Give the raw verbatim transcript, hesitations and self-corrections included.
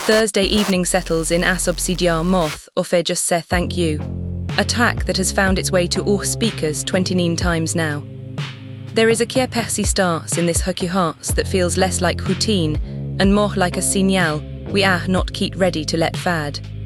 Thursday evening settles in as obsidiar moth or fe just say thank you. A track that has found its way to all speakers twenty-nine times now. There is a kier persi starts in this hucky hearts that feels less like routine and more like a signal we are not keep ready to let fad.